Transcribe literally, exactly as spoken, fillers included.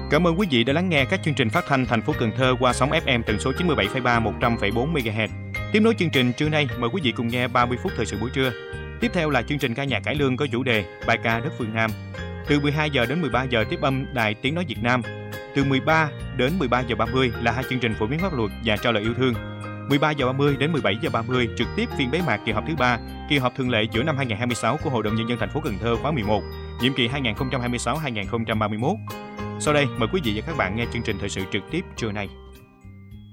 Cảm ơn quý vị đã lắng nghe các chương trình phát thanh thành phố Cần Thơ qua sóng ép em tần số chín mươi bảy phẩy ba, một trăm phẩy bốn mê ga héc. Tiếp nối chương trình trưa nay, mời quý vị cùng nghe ba mươi phút thời sự buổi trưa. Tiếp theo là chương trình ca nhạc cải lương có chủ đề bài ca đất phương Nam. Từ mười hai giờ đến mười ba giờ tiếp âm Đài Tiếng nói Việt Nam. Từ mười ba đến mười ba giờ ba mươi là hai chương trình phổ biến pháp luật và trao lời yêu thương. mười ba giờ ba mươi đến mười bảy giờ ba mươi trực tiếp phiên bế mạc kỳ họp thứ ba, kỳ họp thường lệ giữa năm hai nghìn không trăm hai mươi sáu của Hội đồng nhân dân thành phố Cần Thơ khóa mười một, nhiệm kỳ hai nghìn không trăm hai mươi sáu đến hai nghìn không trăm ba mươi mốt. Sau đây mời quý vị và các bạn nghe chương trình thời sự trực tiếp trưa nay.